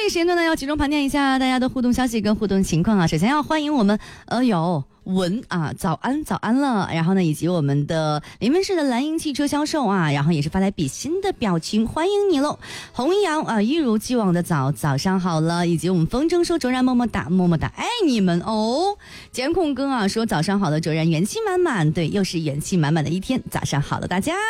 这个时间段呢，要集中盘点一下大家的互动消息跟互动情况啊。首先要欢迎我们文啊，早安了。然后呢，以及我们的临汾市的蓝鹰汽车销售啊，然后也是发来比心的表情，欢迎你喽。弘扬啊，一如既往的早上好了。以及我们风筝说卓然么么哒，爱你们哦。监控哥啊说早上好了，卓然元气满满，对，又是元气满满的一天，早上好了大家。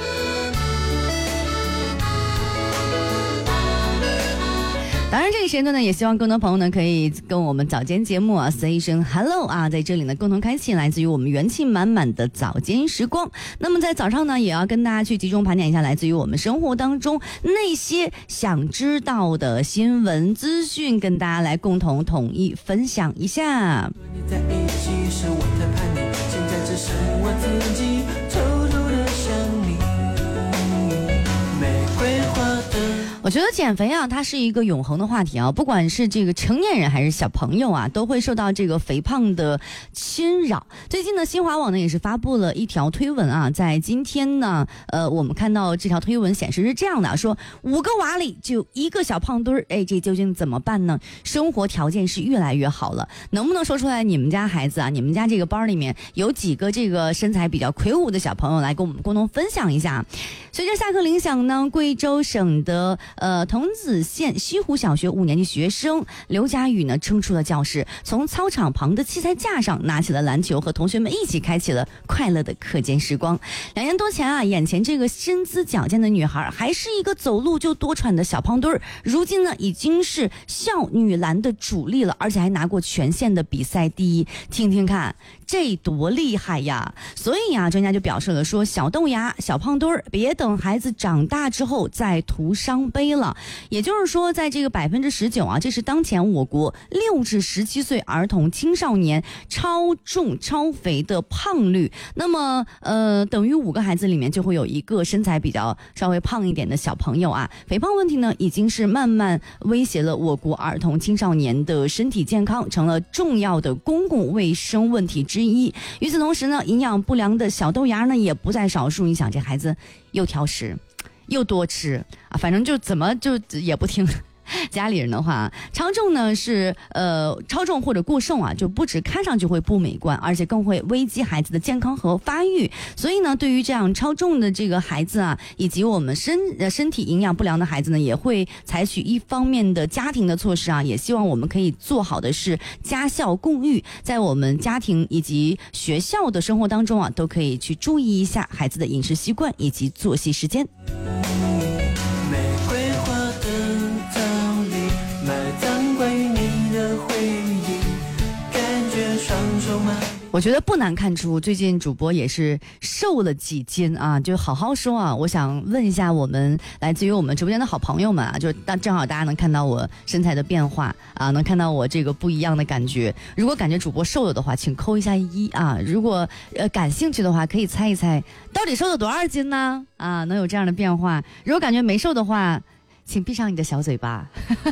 当然这个时间段呢，也希望更多朋友呢可以跟我们早间节目啊 say 一声 hello 啊，在这里呢共同开启来自于我们元气满满的早间时光。那么在早上呢，也要跟大家去集中盘点一下来自于我们生活当中那些想知道的新闻资讯，跟大家来共同统一分享一下。你在一起时我在叛逆，现在只剩我自己偷偷的想你，玫瑰花的。我觉得减肥啊，它是一个永恒的话题啊，不管是这个成年人还是小朋友啊，都会受到这个肥胖的侵扰。最近呢，新华网呢也是发布了一条推文啊，在今天呢，我们看到这条推文显示是这样的，说5个娃里就1个小胖墩儿，哎，这究竟怎么办呢？生活条件是越来越好了，能不能说出来你们家孩子啊，你们家这个班里面有几个这个身材比较魁梧的小朋友来跟我们共同分享一下？随着下课铃响呢，贵州省的桐梓县西湖小学5年级学生刘佳宇呢冲出了教室，从操场旁的器材架上拿起了篮球，和同学们一起开启了快乐的课间时光。2年多前啊，眼前这个身姿矫健的女孩还是一个走路就多喘的小胖墩儿，如今呢已经是校女篮的主力了，而且还拿过全县的比赛第1。听听看，这多厉害呀！所以啊，专家就表示了说，小豆芽、小胖墩儿，别等孩子长大之后再徒伤悲了。也就是说，在这个19%啊，这是当前我国6至17岁儿童青少年超重超肥的胖率。那么等于5个孩子里面就会有1个身材比较稍微胖一点的小朋友啊。肥胖问题呢，已经是慢慢威胁了我国儿童青少年的身体健康，成了重要的公共卫生问题之一。与此同时呢，营养不良的小豆芽呢也不在少数。你想，这孩子又挑食又多吃啊，反正就怎么就也不听家里人的话。超重呢是超重或者过瘦啊，就不止看上去会不美观，而且更会危及孩子的健康和发育。所以呢，对于这样超重的这个孩子啊，以及我们身体营养不良的孩子呢，也会采取一方面的家庭的措施啊，也希望我们可以做好的是家校共育，在我们家庭以及学校的生活当中啊，都可以去注意一下孩子的饮食习惯以及作息时间。我觉得不难看出，最近主播也是瘦了几斤啊，就好好说啊。我想问一下我们来自于我们直播间的好朋友们啊，就正好大家能看到我身材的变化啊，能看到我这个不一样的感觉。如果感觉主播瘦了的话，请扣一下1啊。如果感兴趣的话，可以猜一猜到底瘦了多少斤呢？啊，能有这样的变化。如果感觉没瘦的话，请闭上你的小嘴巴。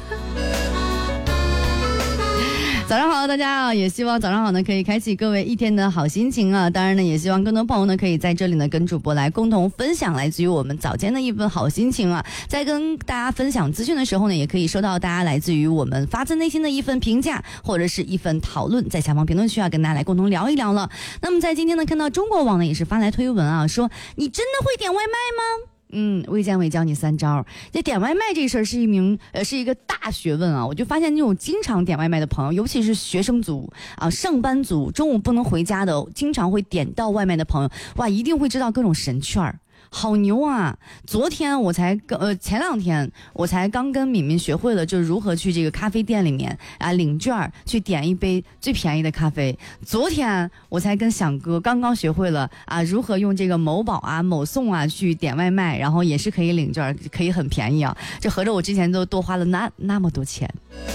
早上好，大家啊，也希望早上好呢可以开启各位一天的好心情啊。当然呢，也希望更多朋友呢可以在这里呢跟主播来共同分享来自于我们早间的一份好心情啊。在跟大家分享资讯的时候呢，也可以收到大家来自于我们发自内心的一份评价或者是一份讨论，在下方评论区啊跟大家来共同聊一聊了。那么在今天呢，看到中国网呢也是发来推文啊，说你真的会点外卖吗？卫健委教你3招。这点外卖这事儿是一个大学问啊！我就发现那种经常点外卖的朋友，尤其是学生族啊、上班族，中午不能回家的，经常会点到外卖的朋友，哇，一定会知道各种神券儿。好牛啊！昨天前2天我才刚跟敏敏学会了，就是如何去这个咖啡店里面啊领券去点一杯最便宜的咖啡。昨天我才跟响哥刚学会了啊如何用这个某宝啊某送啊去点外卖，然后也是可以领券，可以很便宜啊！这合着我之前都多花了那么多钱。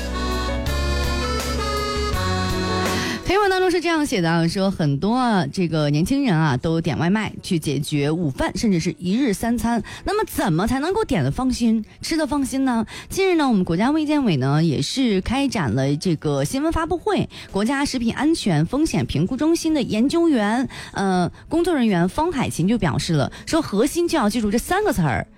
推文当中是这样写的啊，说很多这个年轻人啊都点外卖去解决午饭甚至是1日3餐。那么怎么才能够点得放心吃得放心呢？近日呢，我们国家卫健委呢也是开展了这个新闻发布会，国家食品安全风险评估中心的研究员工作人员方海琴就表示了，说核心就要记住这3个词儿，